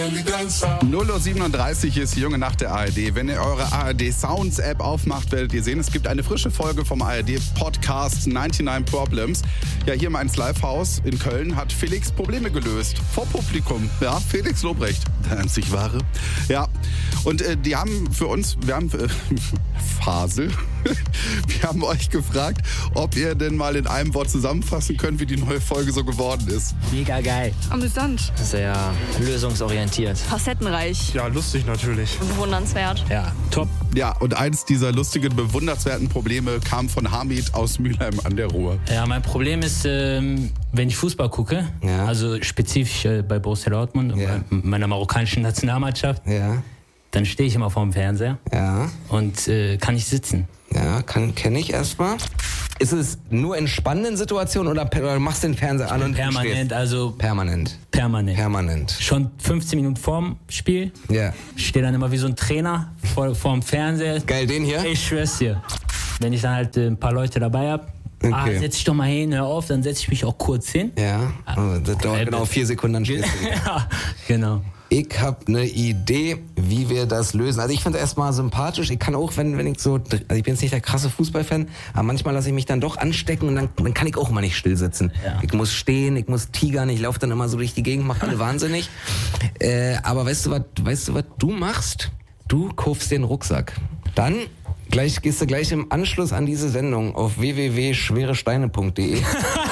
0:37 Uhr ist die junge Nacht der ARD. Wenn ihr eure ARD Sounds App aufmacht, werdet ihr sehen, es gibt eine frische Folge vom ARD Podcast 99 Problems. Ja, hier im 1 Live Haus in Köln hat Felix Probleme gelöst. Vor Publikum. Ja, Felix Lobrecht. Der einzig wahre. Ja. Und die haben für uns, Fasel. Wir haben euch gefragt, ob ihr denn mal in einem Wort zusammenfassen könnt, wie die neue Folge so geworden ist. Mega geil. Amüsant. Sehr lösungsorientiert. Facettenreich. Ja, lustig natürlich. Bewundernswert. Ja, top. Ja, und eins dieser lustigen, bewundernswerten Probleme kam von Hamid aus Mülheim an der Ruhr. Ja, mein Problem ist, wenn ich Fußball gucke, also spezifisch bei Borussia Dortmund und bei meiner marokkanischen Nationalmannschaft, dann stehe ich immer vorm Fernseher und kann nicht sitzen. Ja, kenne ich erstmal. Ist es nur in spannenden Situationen oder machst du den Fernseher an und permanent, stehst? also Permanent. Schon 15 Minuten vorm Spiel. Ja. Ich stehe dann immer wie so ein Trainer vorm Fernseher. Geil, den hier? Ich schwör's dir. Wenn ich dann halt ein paar Leute dabei habe, setz dich doch mal hin, hör auf, dann setze ich mich auch kurz hin. Ja, das dauert genau 4 Sekunden, dann stehst du. Ja, genau. Ich habe eine Idee, wie wir das lösen. Also ich finde es erstmal sympathisch. Ich kann auch, wenn ich so, also ich bin jetzt nicht der krasse Fußballfan, aber manchmal lasse ich mich dann doch anstecken und dann kann ich auch immer nicht still sitzen. Ja. Ich muss stehen, ich muss tigern, ich laufe dann immer so durch die Gegend, mache alle wahnsinnig. Aber weißt du, was du machst? Du kaufst den Rucksack. Dann gehst du gleich im Anschluss an diese Sendung auf www.schweresteine.de.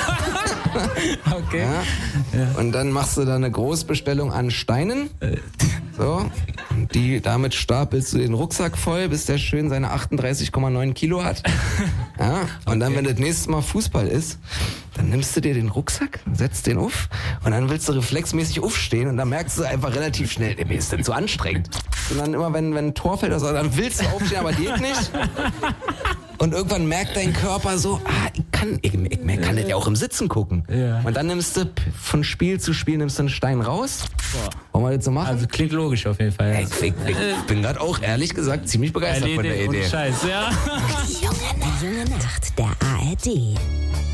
Okay. Ja. Und dann machst du da eine Großbestellung an Steinen. So. Damit stapelst du den Rucksack voll, bis der schön seine 38,9 Kilo hat. Ja. Und dann, wenn das nächste Mal Fußball ist, dann nimmst du dir den Rucksack, setzt den auf und dann willst du reflexmäßig aufstehen und dann merkst du einfach relativ schnell, mir ist das zu anstrengend. Und dann immer, wenn ein Tor fällt, also, dann willst du aufstehen, aber geht nicht. Und irgendwann merkt dein Körper so, ich kann das ja auch im Sitzen gucken. Ja. Und dann nimmst du von Spiel zu Spiel nimmst du einen Stein raus. Wollen wir das so machen? Also klingt logisch auf jeden Fall. Ja. Ich bin gerade auch ehrlich gesagt ziemlich begeistert von der Idee. Scheiß, ja. Die junge Nacht der ARD.